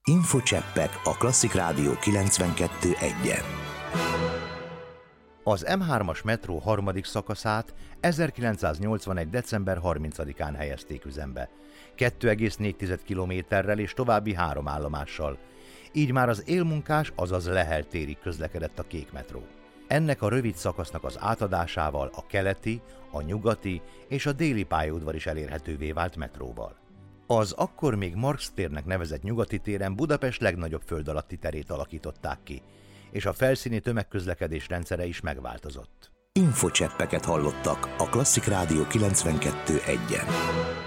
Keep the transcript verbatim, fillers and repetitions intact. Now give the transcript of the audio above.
Infocseppek a Klasszik Rádió kilencvenkettő egyen. Az em hármas metró harmadik szakaszát ezerkilencszáznyolcvanegy. december harmincadikán helyezték üzembe, kettő egész négy kilométerrel és további három állomással. Így már az élmunkás, azaz Lehel térig közlekedett a kék metró. Ennek a rövid szakasznak az átadásával a keleti, a nyugati és a déli pályaudvar is elérhetővé vált metróval. Az akkor még Marx térnek nevezett nyugati téren Budapest legnagyobb föld alatti terét alakították ki, és a felszíni tömegközlekedés rendszere is megváltozott. Infocseppeket hallottak a Klasszik Rádió kilencvenkettő egyen.